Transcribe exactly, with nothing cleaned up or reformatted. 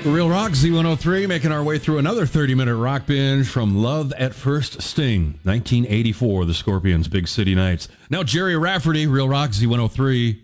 Real Rock Z one oh three, making our way through another thirty-minute rock binge from Love at First Sting, nineteen eighty-four, the Scorpions' Big City Nights. Now Jerry Rafferty, Real Rock Z one oh three.